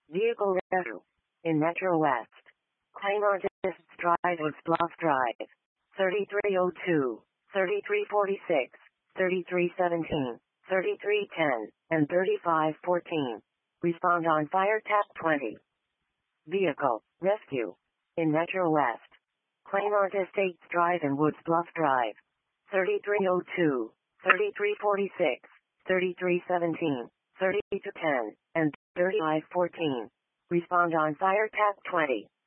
Vehicle rescue. In Metro West. Claim Artists Drive, Woods Bluff Drive. 3302, 3346, 3317, 3310, and 3514. Respond on Fire Tap 20. Vehicle rescue. In Metro West. Claymont Estates Drive and Woods Bluff Drive. 3302, 3346, 3317, 3210, and 3514. Respond on Fire Tap 20.